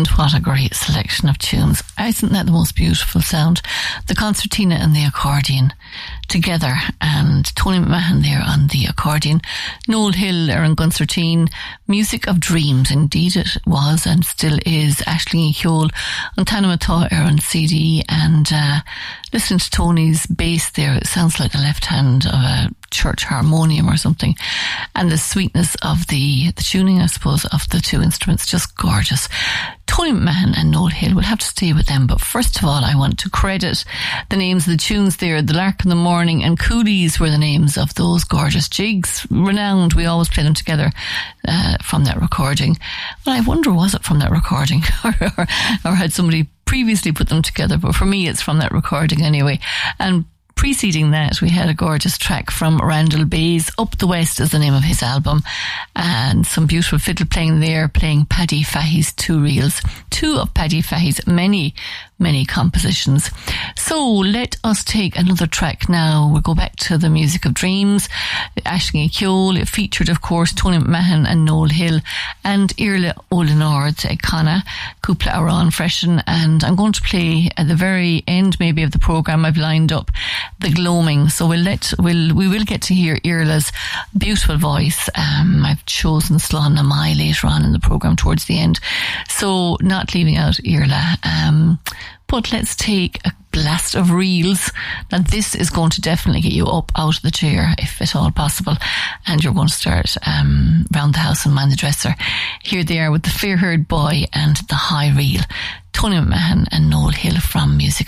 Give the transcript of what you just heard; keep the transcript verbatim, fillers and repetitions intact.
And what a great selection of tunes. Isn't that the most beautiful sound? The concertina and the accordion together, and Tony McMahon there on the accordion, Noel Hill er an concertine, Music of Dreams, indeed it was and still is. Aisling Heol on Tanamata er on C D, and uh, listen to Tony's bass there, it sounds like the left hand of a church harmonium or something, and the sweetness of the the tuning, I suppose, of the two instruments, just gorgeous. Tony McMahon and Noel Hill, we'll have to stay with them, but first of all I want to credit the names of the tunes there. The Lark in the Morning and Coolies were the names of those gorgeous jigs, renowned. We always play them together uh, from that recording. Well, I wonder, was it from that recording or, or, or had somebody previously put them together? But for me it's from that recording anyway. And preceding that, we had a gorgeous track from Randall Bays. Up the West is the name of his album, and some beautiful fiddle playing there, playing Paddy Fahey's Two Reels, two of Paddy Fahey's many many compositions. So let us take another track now. We'll go back to the Music of Dreams. Aisling Heol, it featured of course Tony McMahon and Noel Hill and Irla Olenord Kana Kupla Aran Freshen, and I'm going to play at the very end maybe of the programme I've lined up The Gloaming. So we'll let we'll we will get to hear Irla's beautiful voice. um, I've chosen Slán na Mai later on in the programme towards the end, so not leaving out Irla. um, But let's take a blast of reels. Now this is going to definitely get you up out of the chair, if at all possible, and you're going to start um, round the house and mind the dresser. Here they are with The Fair-Haired Boy and The High Reel. Tony McMahon and Noel Hill from Music